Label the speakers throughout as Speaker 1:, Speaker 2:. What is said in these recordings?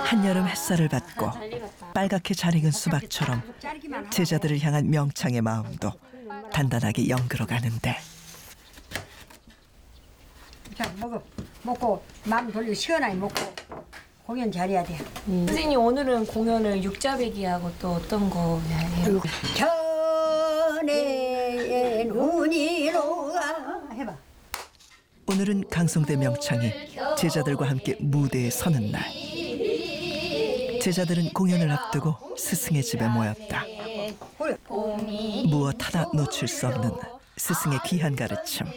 Speaker 1: 한여름 햇살을 받고 빨갛게 잘 익은 수박처럼 제자들을 향한 명창의 마음도 단단하게 연그러 가는데.
Speaker 2: 자, 먹고 마음 돌리고 시원하게 먹고 공연 잘해야 돼.
Speaker 3: 선생님 오늘은 공연을 육자배기하고 또 어떤 거 해요?
Speaker 2: 전에 눈이 녹아 해봐.
Speaker 1: 오늘은 강성대 명창이 제자들과 함께 무대에 서는 날. 제자들은 공연을 앞두고 스승의 집에 모였다. 무엇 하나 놓칠 수 없는 스승의 귀한 가르침.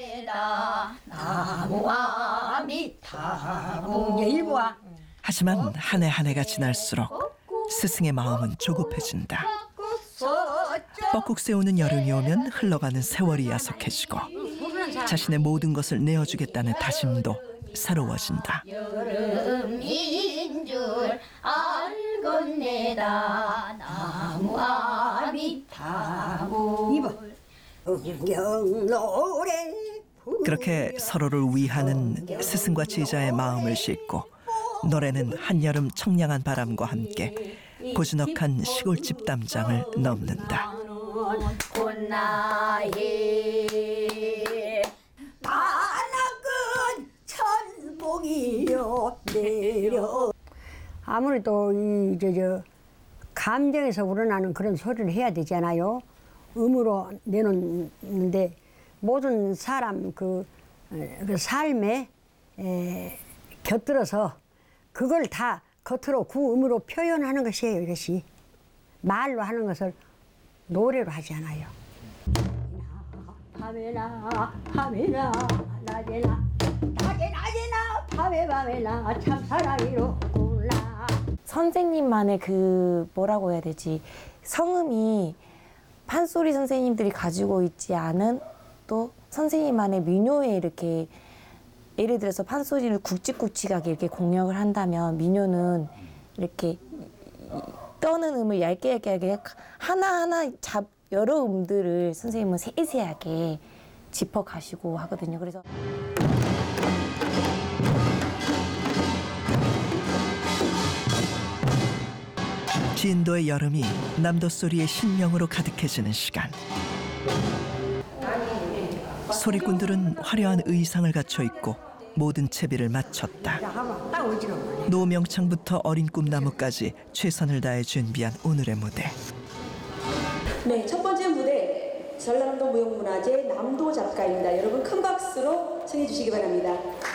Speaker 2: 나무와 미타고 일부와.
Speaker 1: 하지만 한 해 한 해가 지날수록 스승의 마음은 조급해진다. 뻐꾹 새우는 여름이 오면 흘러가는 세월이 야속해지고 자신의 모든 것을 내어주겠다는 다짐도 새로워진다.
Speaker 4: 여름인 줄 알겠네다. 나무와 미타고
Speaker 2: 이봐. 노래.
Speaker 1: 그렇게 서로를 위하는 스승과 제자의 마음을 싣고 노래는 한여름 청량한 바람과 함께 고즈넉한 시골집 담장을 넘는다.
Speaker 4: 꽃나이
Speaker 2: 나나끈 천봉이여 내려. 아무래도 저 감정에서 우러나는 그런 소리를 해야 되잖아요. 음으로 내놓는데 모든 사람 그 삶에 곁들여서 그걸 다 겉으로 구음으로 표현하는 것이에요. 이것이 말로 하는 것을 노래로 하지 않아요. 밤에나 밤에나 낮에나 낮에나 밤에나 참 사랑이로구나.
Speaker 3: 선생님만의 그 뭐라고 해야 되지? 성음이 판소리 선생님들이 가지고 있지 않은 또 선생님만의 민요에 이렇게 예를 들어서 판소리를 굵직굵직하게 이렇게 공략을 한다면 민요는 이렇게 떠는 음을 얇게 하나하나 여러 음들을 선생님은 세세하게 짚어가시고 하거든요. 그래서
Speaker 1: 진도의 여름이 남도 소리의 신명으로 가득해지는 시간. 소리꾼들은 화려한 의상을 갖춰 입고 모든 채비를 마쳤다. 노명창부터 어린 꿈나무까지 최선을 다해 준비한 오늘의 무대.
Speaker 5: 네, 첫 번째 무대 전라남도 무형문화재 남도 작가입니다. 여러분 큰 박수로 청해 주시기 바랍니다.